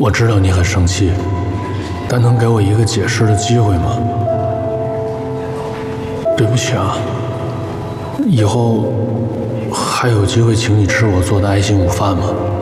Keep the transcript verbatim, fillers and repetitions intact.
我知道你很生气，但能给我一个解释的机会吗？对不起啊，以后还有机会请你吃我做的爱心午饭吗？